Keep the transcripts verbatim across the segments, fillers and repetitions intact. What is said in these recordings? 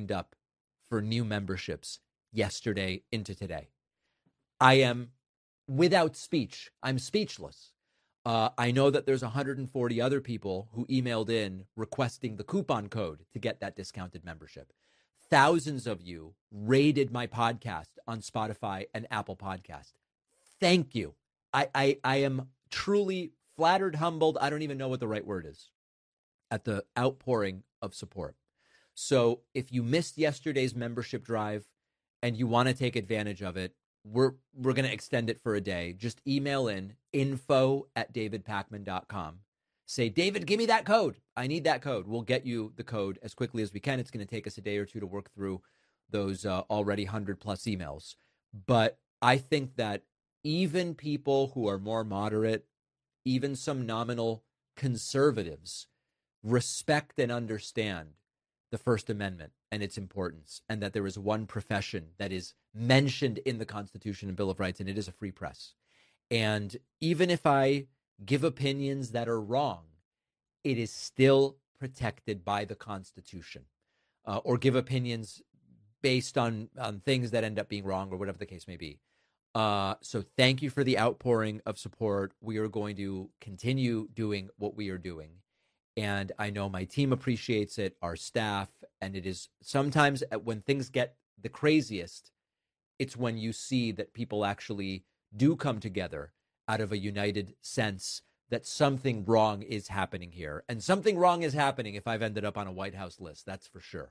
signed up for new memberships yesterday into today. I am without speech. I'm speechless. Uh, I know that there's one hundred forty other people who emailed in requesting the coupon code to get that discounted membership. Thousands of you rated my podcast on Spotify and Apple Podcast. Thank you. I, I, I am truly flattered, humbled. I don't even know what the right word is at the outpouring of support. So if you missed yesterday's membership drive and you want to take advantage of it, we're we're going to extend it for a day. Just email in info at david pakman dot com. Say, David, give me that code. I need that code. We'll get you the code as quickly as we can. It's going to take us a day or two to work through those uh, already one hundred plus emails. But I think that even people who are more moderate, even some nominal conservatives, respect and understand the First Amendment and its importance, and that there is one profession that is mentioned in the Constitution and Bill of Rights, and it is a free press. And even if I give opinions that are wrong, it is still protected by the Constitution, uh, or give opinions based on, on things that end up being wrong or whatever the case may be. Uh, so thank you for the outpouring of support. We are going to continue doing what we are doing. And I know my team appreciates it, our staff, and it is sometimes when things get the craziest, it's when you see that people actually do come together out of a united sense that something wrong is happening here. And something wrong is happening if I've ended up on a White House list, that's for sure.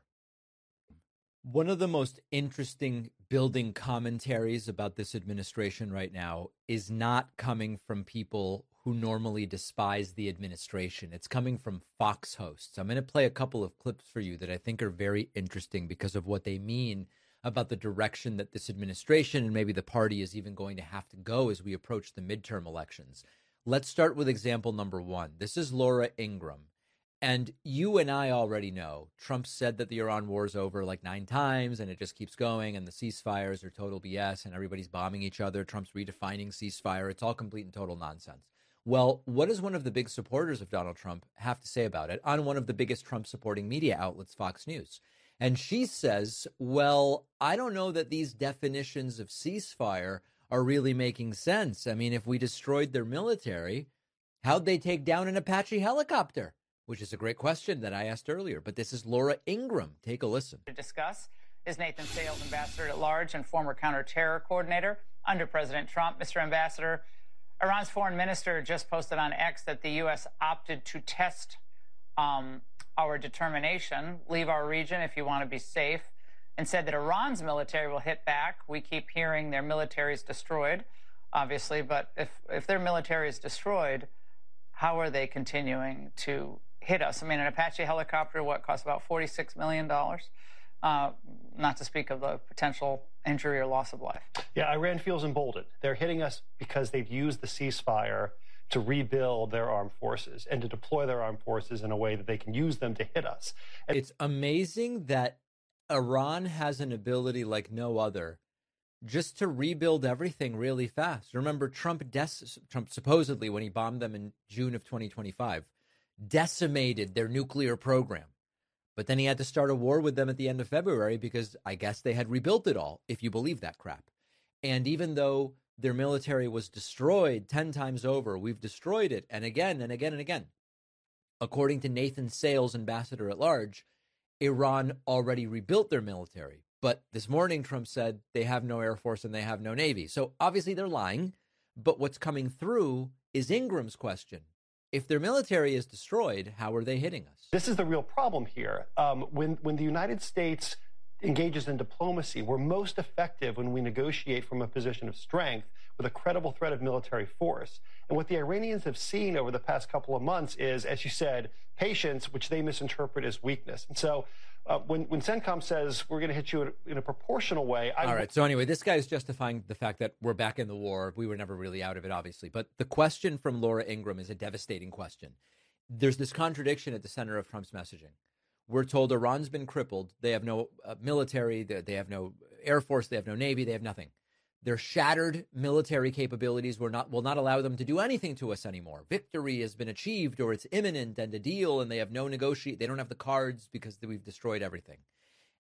One of the most interesting building commentaries about this administration right now is not coming from people who normally despise the administration. It's coming from Fox hosts. I'm going to play a couple of clips for you that I think are very interesting because of what they mean about the direction that this administration and maybe the party is even going to have to go as we approach the midterm elections. Let's start with example number one. This is Laura Ingraham. And you and I already know Trump said that the Iran war is over like nine times and it just keeps going and the ceasefires are total B S and everybody's bombing each other. Trump's redefining ceasefire. It's all complete and total nonsense. Well, what does one of the big supporters of Donald Trump have to say about it on one of the biggest Trump supporting media outlets, Fox News? And she says, well, I don't know that these definitions of ceasefire are really making sense. I mean, if we destroyed their military, how'd they take down an Apache helicopter? Which is a great question that I asked earlier. But this is Laura Ingraham. Take a listen. To discuss is Nathan Sales, Ambassador at Large and former counterterror coordinator under President Trump. Mister Ambassador, Iran's foreign minister just posted on X that the U S opted to test um, our determination, leave our region if you want to be safe, and said that Iran's military will hit back. We keep hearing their military is destroyed, obviously, but if, if their military is destroyed, how are they continuing to hit us? I mean, an Apache helicopter, what, costs about forty-six million dollars, uh, not to speak of the potential injury or loss of life. Yeah, Iran feels emboldened. They're hitting us because they've used the ceasefire to rebuild their armed forces and to deploy their armed forces in a way that they can use them to hit us. And it's amazing that Iran has an ability like no other just to rebuild everything really fast. Remember, Trump, des- Trump supposedly, when he bombed them in June of twenty twenty-five, decimated their nuclear program. But then he had to start a war with them at the end of February because I guess they had rebuilt it all, if you believe that crap. And even though their military was destroyed ten times over, we've destroyed it, and again and again and again. According to Nathan Sales, Ambassador at Large, Iran already rebuilt their military. But this morning, Trump said they have no Air Force and they have no Navy. So obviously they're lying. But what's coming through is Ingraham's question. If their military is destroyed, how are they hitting us? This is the real problem here. Um, when, when the United States engages in diplomacy, we're most effective when we negotiate from a position of strength with a credible threat of military force. And what the Iranians have seen over the past couple of months is, as you said, patience, which they misinterpret as weakness. And so uh, when, when CENTCOM says we're going to hit you in a, in a proportional way... I All right. So anyway, this guy is justifying the fact that we're back in the war. We were never really out of it, obviously. But the question from Laura Ingraham is a devastating question. There's this contradiction at the center of Trump's messaging. We're told Iran's been crippled. They have no uh, military. They, they have no Air Force. They have no Navy. They have nothing. Their shattered military capabilities will not, will not allow them to do anything to us anymore. Victory has been achieved or it's imminent and a deal, and they have no negotiate. They don't have the cards because we've destroyed everything.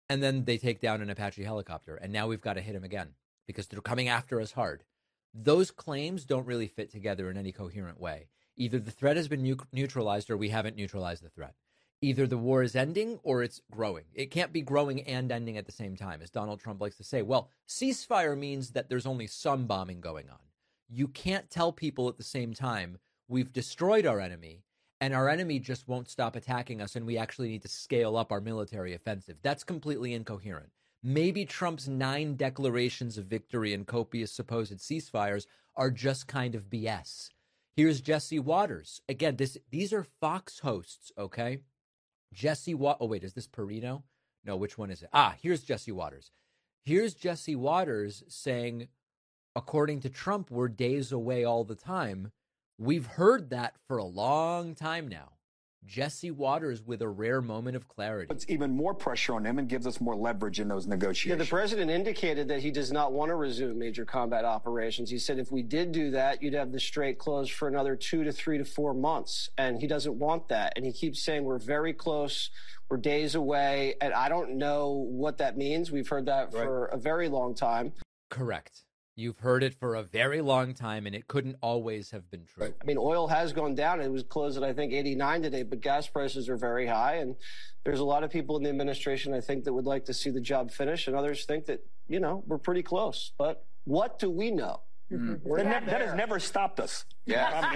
And then they take down an Apache helicopter. And now we've got to hit them again because they're coming after us hard. Those claims don't really fit together in any coherent way. Either the threat has been nu- neutralized or we haven't neutralized the threat. Either the war is ending or it's growing. It can't be growing and ending at the same time, as Donald Trump likes to say. Well, ceasefire means that there's only some bombing going on. You can't tell people at the same time, we've destroyed our enemy, and our enemy just won't stop attacking us, and we actually need to scale up our military offensive. That's completely incoherent. Maybe Trump's nine declarations of victory and copious supposed ceasefires are just kind of B S. Here's Jesse Waters. Again, this these are Fox hosts, okay? Jesse Waters. Oh, wait, is this Perino? No, which one is it? Ah, here's Jesse Waters. Here's Jesse Waters saying, according to Trump, we're days away all the time. We've heard that for a long time now. Jesse Waters with a rare moment of clarity. Puts even more pressure on him and gives us more leverage in those negotiations. Yeah, the president indicated that he does not want to resume major combat operations. He said if we did do that, you'd have the strait closed for another two to three to four months. And he doesn't want that. And he keeps saying we're very close, we're days away. And I don't know what that means. We've heard that right. for a very long time. Correct. You've heard it for a very long time, and it couldn't always have been true. I mean, oil has gone down. It was closed at, I think, eighty-nine today, but gas prices are very high. And there's a lot of people in the administration, I think, that would like to see the job finish, and others think that, you know, we're pretty close. But what do we know? Mm-hmm. That, ne- that has never stopped us. Yeah.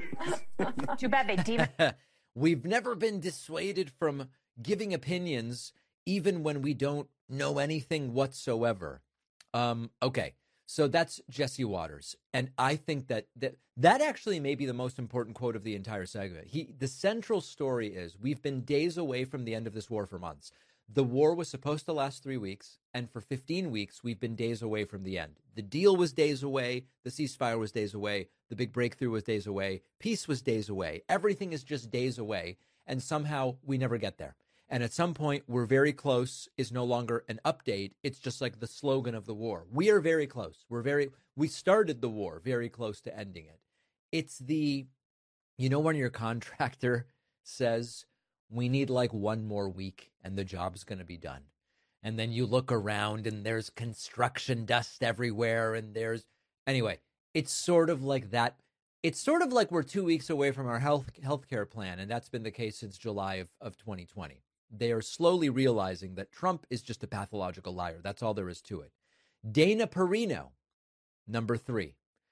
Too bad they deem We've never been dissuaded from giving opinions, even when we don't know anything whatsoever. Um, okay. So that's Jesse Waters. And I think that, that that actually may be the most important quote of the entire segment. He, the central story is we've been days away from the end of this war for months. The war was supposed to last three weeks. And for fifteen weeks, we've been days away from the end. The deal was days away. The ceasefire was days away. The big breakthrough was days away. Peace was days away. Everything is just days away. And somehow we never get there. And at some point, we're very close is no longer an update. It's just like the slogan of the war. We are very close. We're very, we started the war very close to ending it. It's the, you know, when your contractor says, we need like one more week and the job's going to be done. And then you look around and there's construction dust everywhere. And there's, anyway, it's sort of like that. It's sort of like we're two weeks away from our health healthcare plan. And that's been the case since July of, of twenty twenty. They are slowly realizing that Trump is just a pathological liar. That's all there is to it. Dana Perino, number three,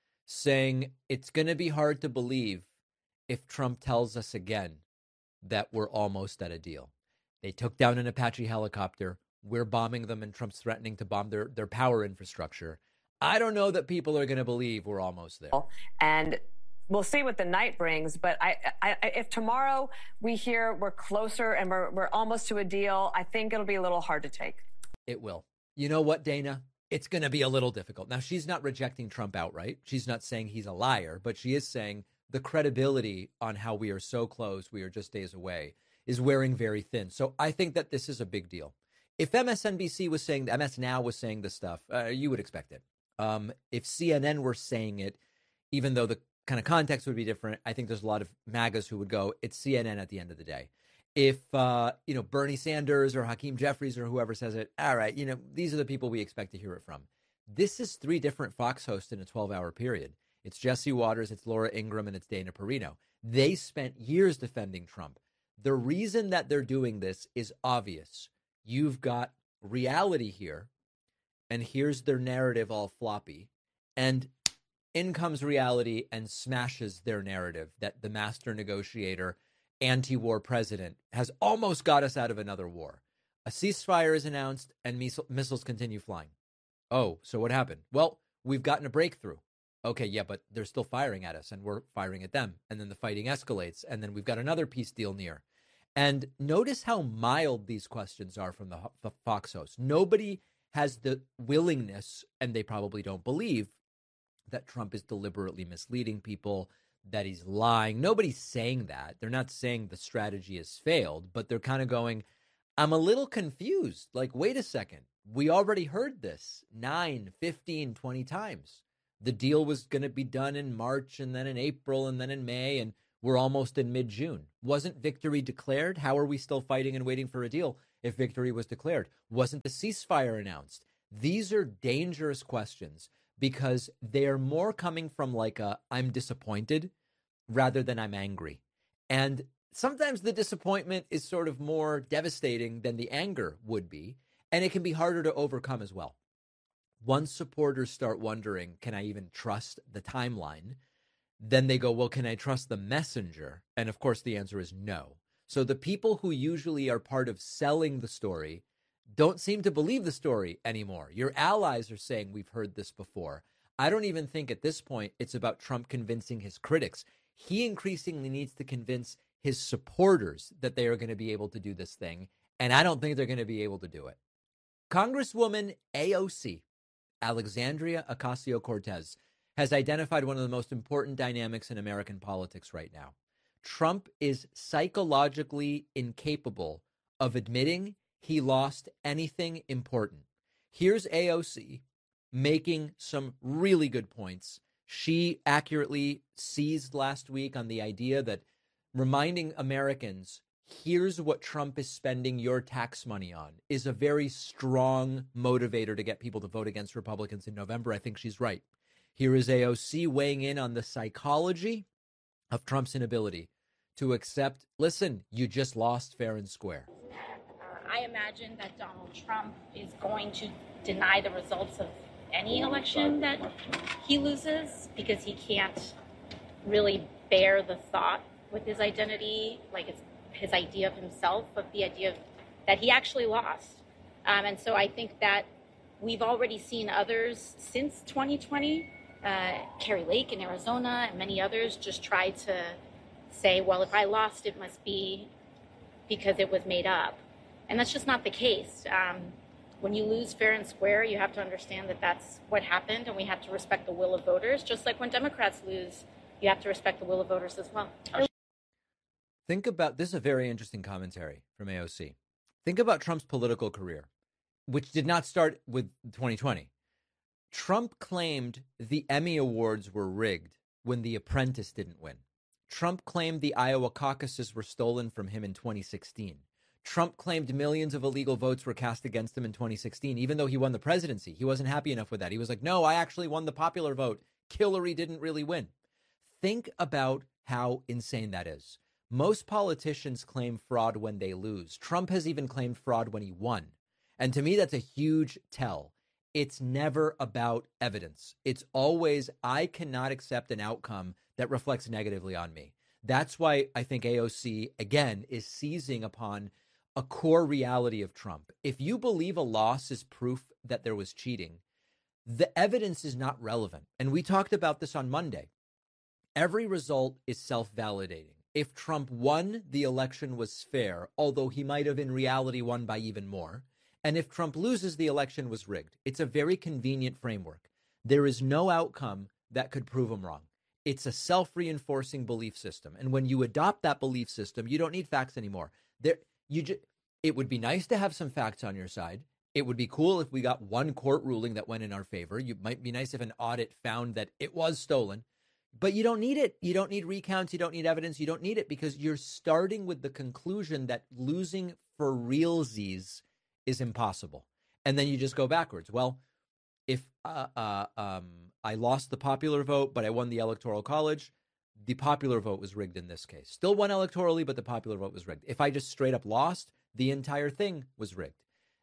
saying it's going to be hard to believe if Trump tells us again that we're almost at a deal. They took down an Apache helicopter. We're bombing them, and Trump's threatening to bomb their, their power infrastructure. I don't know that people are going to believe we're almost there. And we'll see what the night brings, but I, I, if tomorrow we hear we're closer and we're, we're almost to a deal, I think it'll be a little hard to take. It will. You know what, Dana? It's going to be a little difficult. Now, she's not rejecting Trump outright. She's not saying he's a liar, but she is saying the credibility on how we are so close, we are just days away, is wearing very thin. So I think that this is a big deal. If M S N B C was saying, M S Now was saying this stuff, uh, you would expect it. Um, if C N N were saying it, even though the kind of context would be different, I think there's a lot of MAGAs who would go, it's C N N at the end of the day. If, uh, you know, Bernie Sanders or Hakeem Jeffries or whoever says it, all right, you know, these are the people we expect to hear it from. This is three different Fox hosts in a twelve-hour period. It's Jesse Waters, it's Laura Ingraham, and it's Dana Perino. They spent years defending Trump. The reason that they're doing this is obvious. You've got reality here, and here's their narrative all floppy. And in comes reality and smashes their narrative that the master negotiator, anti-war president has almost got us out of another war. A ceasefire is announced and miss- missiles continue flying. Oh, so what happened? Well, we've gotten a breakthrough. Okay, yeah, but they're still firing at us and we're firing at them. And then the fighting escalates. And then we've got another peace deal near. And notice how mild these questions are from the, the Fox hosts. Nobody has the willingness, and they probably don't believe, that Trump is deliberately misleading people, that he's lying. Nobody's saying that. They're not saying the strategy has failed, but they're kind of going, I'm a little confused. Like, wait a second. We already heard this nine, fifteen, twenty times. The deal was going to be done in March and then in April and then in May, and we're almost in mid-June. Wasn't victory declared? How are we still fighting and waiting for a deal? if victory was declared? Wasn't the ceasefire announced? These are dangerous questions because they're more coming from like a I'm disappointed rather than I'm angry. And sometimes the disappointment is sort of more devastating than the anger would be, and it can be harder to overcome as well. Once supporters start wondering, can I even trust the timeline? Then they go, well, can I trust the messenger? And of course, the answer is no. So the people who usually are part of selling the story don't seem to believe the story anymore. Your allies are saying we've heard this before. I don't even think at this point it's about Trump convincing his critics. He increasingly needs to convince his supporters that they are going to be able to do this thing. And I don't think they're going to be able to do it. Congresswoman A O C, Alexandria Ocasio-Cortez, has identified one of the most important dynamics in American politics right now. Trump is psychologically incapable of admitting he lost anything important. Here's A O C making some really good points. She accurately seized last week on the idea that reminding Americans, here's what Trump is spending your tax money on, is a very strong motivator to get people to vote against Republicans in November. I think she's right. Here is A O C weighing in on the psychology of Trump's inability to accept, listen, you just lost fair and square. I imagine that Donald Trump is going to deny the results of any election that he loses because he can't really bear the thought with his identity, like it's his idea of himself, of the idea of, that he actually lost. Um, and so I think that we've already seen others since twenty twenty, uh, Kari Lake in Arizona and many others just try to say, well, if I lost, it must be because it was made up. And that's just not the case. Um, when you lose fair and square, you have to understand that that's what happened, and we have to respect the will of voters. Just like when Democrats lose, you have to respect the will of voters as well. Think about, this is a very interesting commentary from A O C. Think about Trump's political career, which did not start with twenty twenty. Trump claimed the Emmy Awards were rigged when The Apprentice didn't win. Trump claimed the Iowa caucuses were stolen from him in twenty sixteen. Trump claimed millions of illegal votes were cast against him in twenty sixteen, even though he won the presidency. He wasn't happy enough with that. He was like, no, I actually won the popular vote. Hillary didn't really win. Think about how insane that is. Most politicians claim fraud when they lose. Trump has even claimed fraud when he won. And to me, that's a huge tell. It's never about evidence. It's always, I cannot accept an outcome that reflects negatively on me. That's why I think A O C, again, is seizing upon a core reality of Trump. If you believe a loss is proof that there was cheating, the evidence is not relevant. And we talked about this on Monday. Every result is self-validating. If Trump won, the election was fair, although he might have in reality won by even more. And if Trump loses, the election was rigged. It's a very convenient framework. There is no outcome that could prove him wrong. It's a self-reinforcing belief system. And when you adopt that belief system, you don't need facts anymore. There, you ju- it would be nice to have some facts on your side. It would be cool if we got one court ruling that went in our favor. It might be nice if an audit found that it was stolen. But you don't need it. You don't need recounts. You don't need evidence. You don't need it because you're starting with the conclusion that losing for realsies is impossible. And then you just go backwards. Well, if uh, uh, um, I lost the popular vote, but I won the Electoral College, the popular vote was rigged in this case. Still won electorally, but the popular vote was rigged. If I just straight up lost, the entire thing was rigged.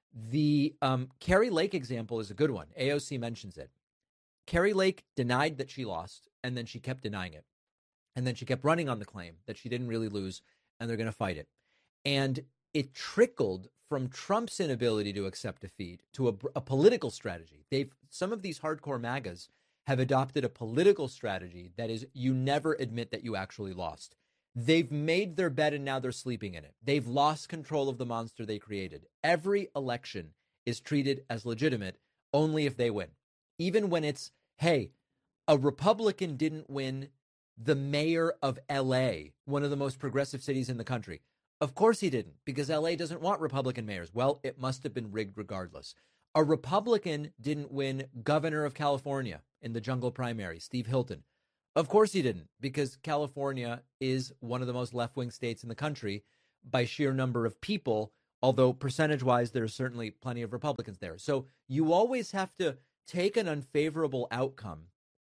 The um, Kari Lake example is a good one. A O C mentions it. Kari Lake denied that she lost, and then she kept denying it. And then she kept running on the claim that she didn't really lose, and they're going to fight it. And it trickled from Trump's inability to accept defeat to a, a political strategy. They've some of these hardcore MAGAs have adopted a political strategy that is you never admit that you actually lost. They've made their bed and now they're sleeping in it. They've lost control of the monster they created. Every election is treated as legitimate only if they win. Even when it's, hey, a Republican didn't win the mayor of L A, one of the most progressive cities in the country. Of course he didn't, because L A doesn't want Republican mayors. Well, it must have been rigged regardless. A Republican didn't win governor of California in the jungle primary, Steve Hilton. Of course he didn't, because California is one of the most left-wing states in the country by sheer number of people, although percentage-wise, there's certainly plenty of Republicans there. So you always have to take an unfavorable outcome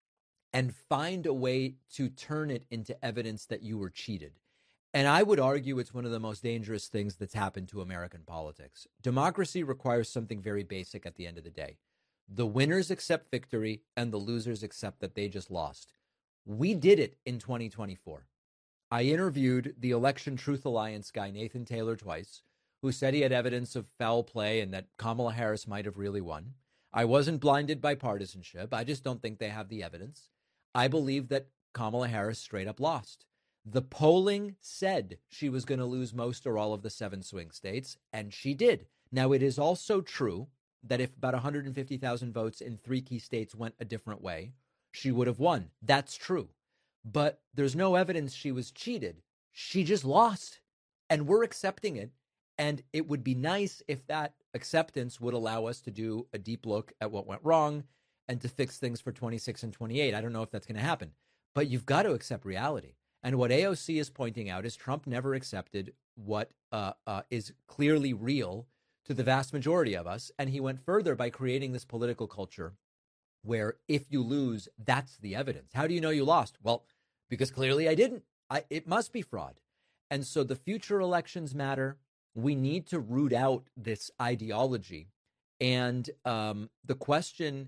and find a way to turn it into evidence that you were cheated. And I would argue it's one of the most dangerous things that's happened to American politics. Democracy requires something very basic at the end of the day. The winners accept victory and the losers accept that they just lost. We did it in twenty twenty-four. I interviewed the Election Truth Alliance guy, Nathan Taylor, twice, who said he had evidence of foul play and that Kamala Harris might have really won. I wasn't blinded by partisanship. I just don't think they have the evidence. I believe that Kamala Harris straight up lost. The polling said she was going to lose most or all of the seven swing states, and she did. Now, it is also true that if about one hundred fifty thousand votes in three key states went a different way, she would have won. That's true. But there's no evidence she was cheated. She just lost, and we're accepting it. And it would be nice if that acceptance would allow us to do a deep look at what went wrong and to fix things for twenty-six and twenty-eight. I don't know if that's going to happen, but you've got to accept reality. And what A O C is pointing out is Trump never accepted what uh, uh, is clearly real to the vast majority of us. And he went further by creating this political culture where if you lose, that's the evidence. How do you know you lost? Well, because clearly I didn't. I, it must be fraud. And so the future elections matter. We need to root out this ideology. And um, the question,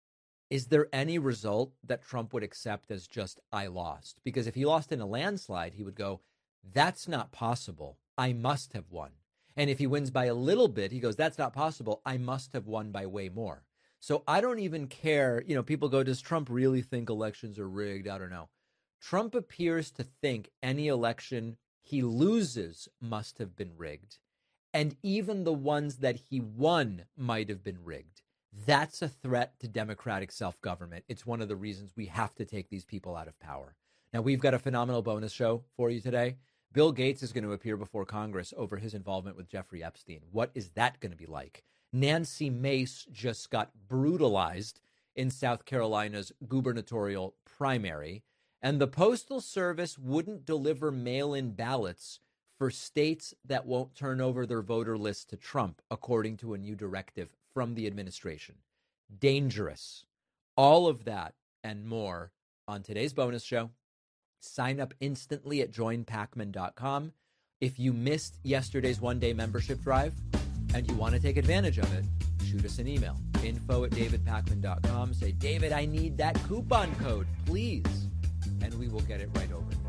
is there any result that Trump would accept as just, I lost? Because if he lost in a landslide, he would go, that's not possible. I must have won. And if he wins by a little bit, he goes, that's not possible. I must have won by way more. So I don't even care. You know, people go, does Trump really think elections are rigged? I don't know. Trump appears to think any election he loses must have been rigged. And even the ones that he won might have been rigged. That's a threat to democratic self-government. It's one of the reasons we have to take these people out of power. Now, we've got a phenomenal bonus show for you today. Bill Gates is going to appear before Congress over his involvement with Jeffrey Epstein. What is that going to be like? Nancy Mace just got brutalized in South Carolina's gubernatorial primary, and the Postal Service wouldn't deliver mail-in ballots for states that won't turn over their voter lists to Trump, according to a new directive from the administration. Dangerous. All of that and more on today's bonus show. Sign up instantly at join pacman dot com. If you missed yesterday's one-day membership drive and you want to take advantage of it, shoot us an email. Info at david pacman dot com. Say, David, I need that coupon code, please. And we will get it right over.